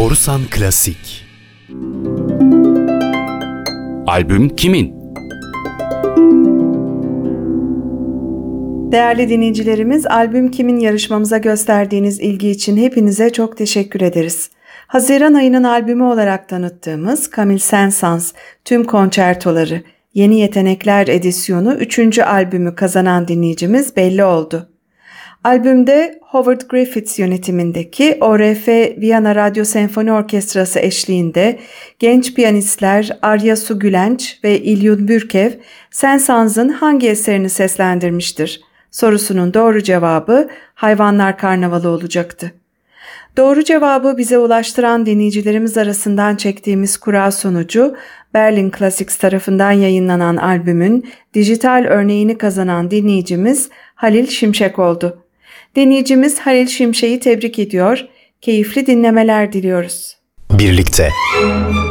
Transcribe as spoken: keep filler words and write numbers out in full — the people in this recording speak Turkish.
Borusan Klasik. Albüm kimin? Değerli dinleyicilerimiz, Albüm Kimin yarışmamıza gösterdiğiniz ilgi için hepinize çok teşekkür ederiz. Haziran ayının albümü olarak tanıttığımız Camille Saint-Saëns Tüm Konçertoları Yeni Yetenekler Edisyonu üçüncü albümü kazanan dinleyicimiz belli oldu. Albümde Howard Griffiths yönetimindeki O R F Viyana Radyo Senfoni Orkestrası eşliğinde genç piyanistler Arya Su Gülenç ve İlyun Bürkev, Saint-Saëns'ın hangi eserini seslendirmiştir sorusunun doğru cevabı Hayvanlar Karnavalı olacaktı. Doğru cevabı bize ulaştıran dinleyicilerimiz arasından çektiğimiz kura sonucu Berlin Classics tarafından yayınlanan albümün dijital örneğini kazanan dinleyicimiz Halil Şimşek oldu. Dinleyicimiz Halil Şimşek'i tebrik ediyor, keyifli dinlemeler diliyoruz. Birlikte.